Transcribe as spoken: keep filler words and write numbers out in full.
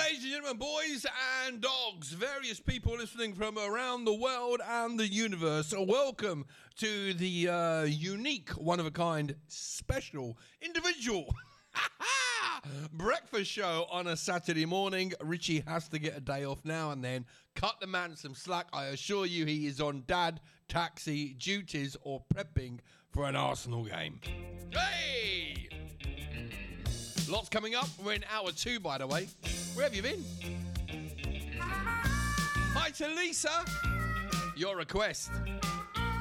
ladies and gentlemen, boys and dogs, various people listening from around the world and the universe, welcome to the uh, unique, one-of-a-kind, special, individual breakfast show on a Saturday morning. Richie has to get a day off now and then. Cut the man some slack. I assure you he is on dad, taxi, duties, or prepping for an Arsenal game. Hey! Lots coming up. We're in hour two, by the way. Where have you been? Hi to Lisa. Your request.